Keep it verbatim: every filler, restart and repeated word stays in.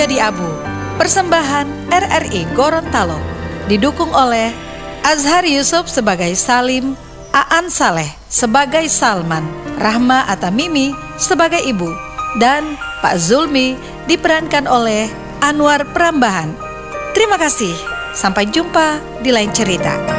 Menjadi Abu, persembahan R R I Gorontalo, didukung oleh Azhar Yusuf sebagai Salim, Aan Saleh sebagai Salman, Rahma Atamimi sebagai Ibu, dan Pak Zulmi diperankan oleh Anwar Prambahan. Terima kasih, sampai jumpa di lain cerita.